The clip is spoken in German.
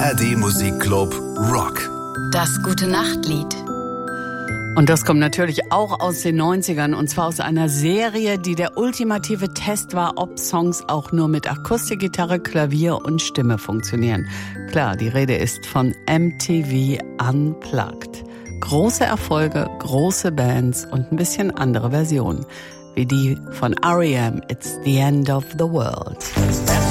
ARD Musikclub Rock. Das Gute-Nacht-Lied. Und das kommt natürlich auch aus den 90ern, und zwar aus einer Serie, die der ultimative Test war, ob Songs auch nur mit Akustikgitarre, Klavier und Stimme funktionieren. Klar, die Rede ist von MTV Unplugged. Große Erfolge, große Bands und ein bisschen andere Versionen, wie die von R.E.M. It's the End of the World.